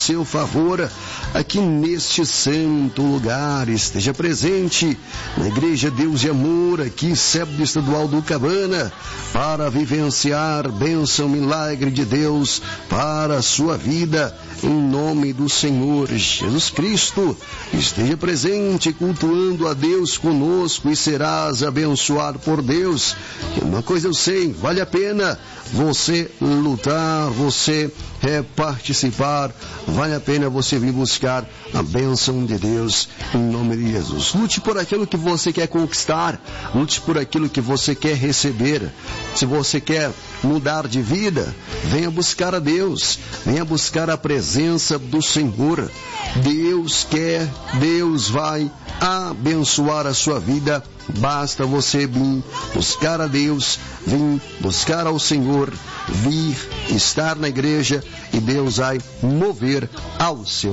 seu favor aqui neste santo lugar. Esteja presente na Igreja Deus e Amor, aqui em Sébio Estadual do Cabana, para vivenciar bênção, milagre de Deus para a sua vida, em nome do Senhor Jesus Cristo. Esteja presente, cultuando a Deus conosco, e serás abençoado por Deus. Uma coisa eu sei, vale a pena você lutar, você participar, vale a pena você vir buscar a bênção de Deus em nome de Jesus. Lute por aquilo que você quer conquistar, lute por aquilo que você quer receber. Se você quer mudar de vida, venha buscar a Deus, venha buscar a presença do Senhor. Deus quer, Deus vai abençoar a sua vida. Basta você vir buscar a Deus, vir buscar ao Senhor, vir estar na igreja, e Deus vai mover ao seu